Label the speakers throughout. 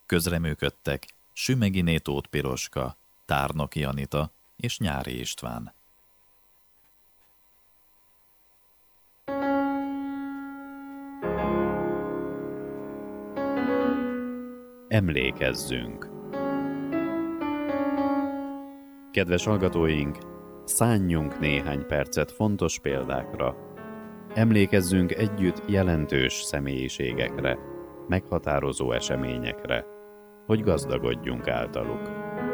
Speaker 1: Közreműködtek Sümeghiné Tóth Piroska, Tárnoki Anita és Nyári István. Emlékezzünk! Kedves hallgatóink, szánjunk néhány percet fontos példákra. Emlékezzünk együtt jelentős személyiségekre, meghatározó eseményekre, hogy gazdagodjunk általuk.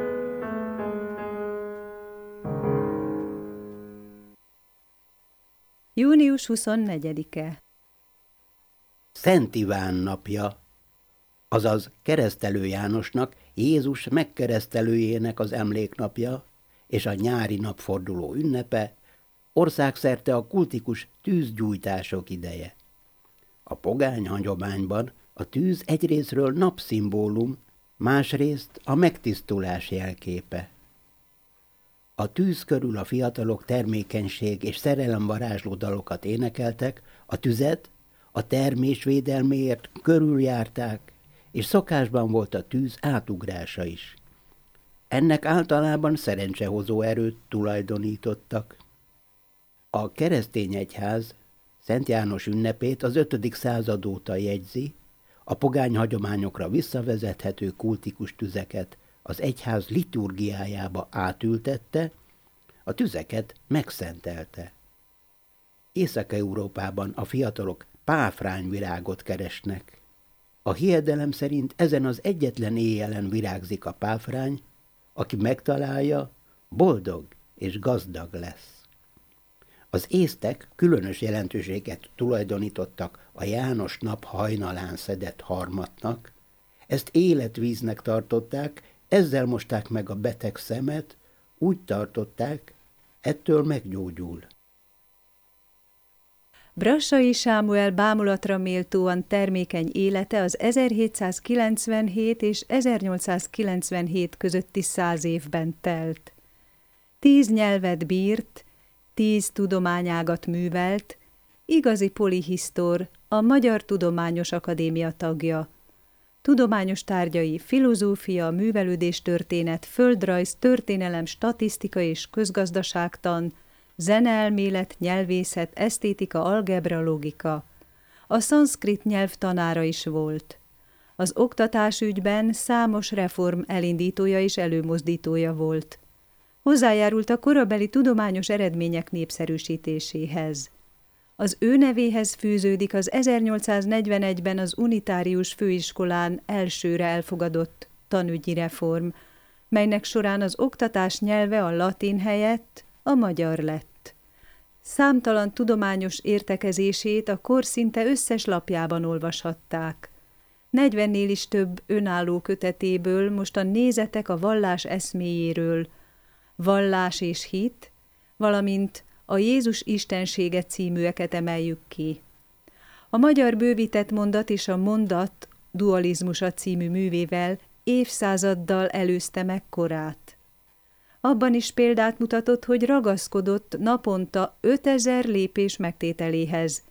Speaker 2: Június 24-e.
Speaker 3: Szent Iván napja, azaz Keresztelő Jánosnak, Jézus megkeresztelőjének az emléknapja és a nyári napforduló ünnepe, országszerte a kultikus tűzgyújtások ideje. A pogány hagyományban a tűz egyrészről napszimbólum, másrészt a megtisztulás jelképe. A tűz körül a fiatalok termékenység és szerelemvarázsló dalokat énekeltek, a tüzet a termés védelméért körüljárták, és szokásban volt a tűz átugrása is. Ennek általában szerencsehozó erőt tulajdonítottak. A keresztény egyház Szent János ünnepét az 5. század óta jegyzi, a pogány hagyományokra visszavezethető kultikus tüzeket az egyház liturgiájába átültette, a tüzeket megszentelte. Észak-Európában a fiatalok páfrányvirágot keresnek. A hiedelem szerint ezen az egyetlen éjjelen virágzik a páfrány, aki megtalálja, boldog és gazdag lesz. Az észtek különös jelentőséget tulajdonítottak a János nap hajnalán szedett harmatnak, ezt életvíznek tartották, ezzel mosták meg a beteg szemet, úgy tartották, ettől meggyógyul.
Speaker 2: Brassai Sámuel bámulatra méltóan termékeny élete az 1797 és 1897 közötti 100 évben telt. 10 nyelvet bírt, 10 tudományágat művelt, igazi polihisztor, a Magyar Tudományos Akadémia tagja. Tudományos tárgyai filozófia, művelődéstörténet, földrajz, történelem, statisztika és közgazdaságtan, zeneelmélet, nyelvészet, esztétika, algebra, logika. A szanszkrit nyelv tanára is volt. Az oktatásügyben számos reform elindítója és előmozdítója volt. Hozzájárult a korabeli tudományos eredmények népszerűsítéséhez. Az ő nevéhez fűződik az 1841-ben az Unitárius Főiskolán elsőre elfogadott tanügyi reform, melynek során az oktatás nyelve a latin helyett a magyar lett. Számtalan tudományos értekezését a kor szinte összes lapjában olvashatták. 40-nél is több önálló kötetéből most a Nézetek a vallás eszméjéről, Vallás és hit, valamint a Jézus istensége címűeket emeljük ki. A magyar bővített mondat és a mondat dualizmusa című művével évszázaddal előzte meg korát. Abban is példát mutatott, hogy ragaszkodott naponta 5000 lépés megtételéhez.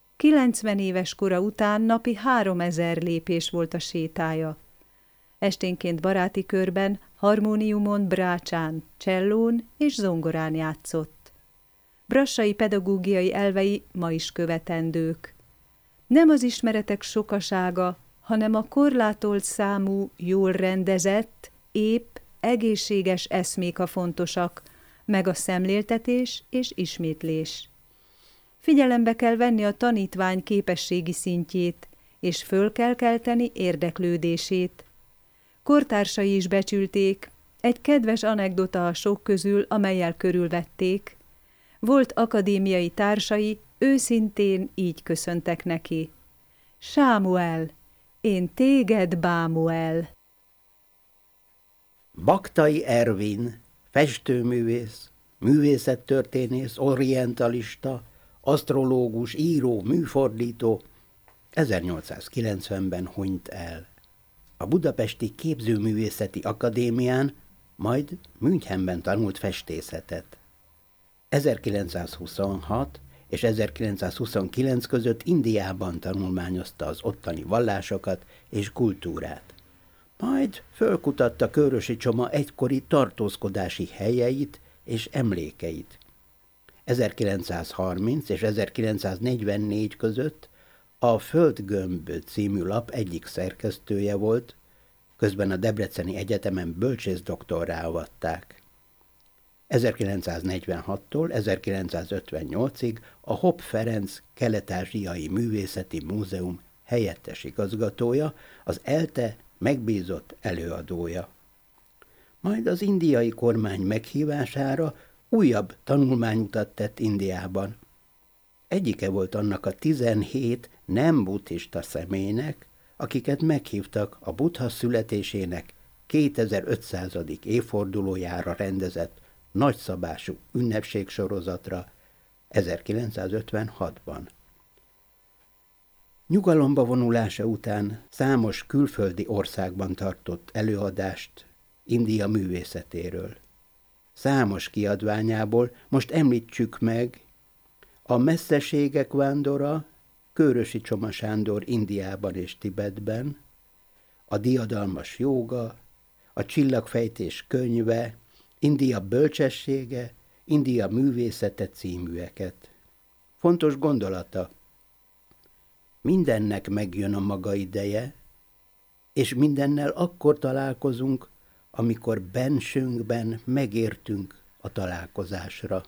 Speaker 2: 90 éves kora után napi 3000 lépés volt a sétája. Esténként baráti körben, harmóniumon, brácsán, csellón és zongorán játszott. Brassai pedagógiai elvei ma is követendők. Nem az ismeretek sokasága, hanem a korlátolt számú, jól rendezett, épp, egészséges eszmék a fontosak, meg a szemléltetés és ismétlés. Figyelembe kell venni a tanítvány képességi szintjét, és föl kell kelteni érdeklődését. Kortársai is becsülték, egy kedves anekdota a sok közül, amellyel körülvették. Volt akadémiai társai, őszintén így köszöntek neki. Sámuel, én téged bámul.
Speaker 3: Baktai Ervin, festőművész, művészettörténész, orientalista, asztrológus, író, műfordító, 1890-ben hunyt el. A Budapesti Képzőművészeti Akadémián, majd Münchenben tanult festészetet. 1926 és 1929 között Indiában tanulmányozta az ottani vallásokat és kultúrát. Majd fölkutatta Körösi Csoma egykori tartózkodási helyeit és emlékeit. 1930 és 1944 között a Földgömb című lap egyik szerkesztője volt, közben a Debreceni Egyetemen bölcsészdoktorrá avatták. 1946-tól 1958-ig a Hopp Ferenc Kelet-Ázsiai Művészeti Múzeum helyettes igazgatója, az ELTE megbízott előadója. Majd az indiai kormány meghívására újabb tanulmányutat tett Indiában. Egyike volt annak a 17 nem buddhista személynek, akiket meghívtak a Buddha születésének 2500. évfordulójára rendezett nagyszabású ünnepségsorozatra 1956-ban. Nyugalomba vonulása után számos külföldi országban tartott előadást India művészetéről. Számos kiadványából most említsük meg a Messzeségek vándora, Körösi Csoma Sándor Indiában és Tibetben, a Diadalmas jóga, a Csillagfejtés könyve, India bölcsessége, India művészete címűeket. Fontos gondolata: mindennek megjön a maga ideje, és mindennel akkor találkozunk, amikor bensőnkben megértünk a találkozásra.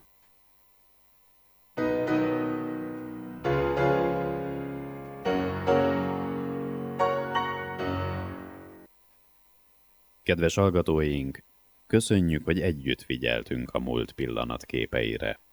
Speaker 1: Kedves hallgatóink, köszönjük, hogy együtt figyeltünk a múlt pillanatképeire.